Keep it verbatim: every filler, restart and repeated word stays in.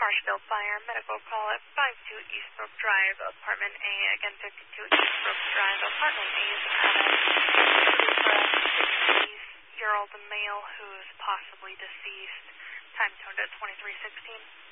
Marshfield Fire, medical call at fifty-two Eastbrook Drive, apartment A. Again, fifty-two Eastbrook Drive, apartment A is a sixty-year-old male who is possibly deceased. Time toned at twenty-three sixteen.